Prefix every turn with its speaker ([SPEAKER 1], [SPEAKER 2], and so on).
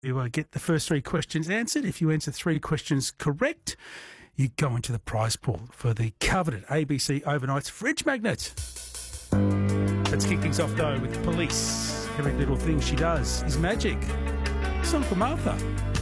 [SPEAKER 1] You get the first three questions answered. If you answer three questions correct, you go into the prize pool for the coveted ABC Overnights fridge magnet. Let's kick things off, though, with Police. Every little thing she does is magic. Song for Martha.